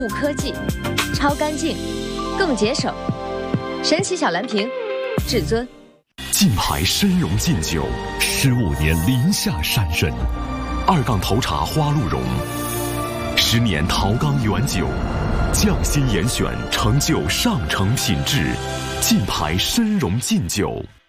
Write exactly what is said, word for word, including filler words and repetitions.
物科技，超干净，更节省。神奇小蓝瓶，至尊。 金牌参茸劲酒，十五年林下山参，二杠头茶花鹿茸，十年陶缸原酒，匠心严选，成就上乘品质。金牌参茸劲酒。